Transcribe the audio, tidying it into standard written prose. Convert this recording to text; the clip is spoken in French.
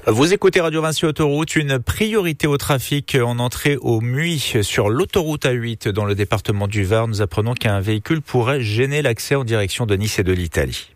Vous écoutez Radio Vinci Autoroute, une priorité au trafic en entrée au Muy sur l'autoroute A8 dans le département du Var. Nous apprenons qu'un véhicule pourrait gêner l'accès en direction de Nice et de l'Italie.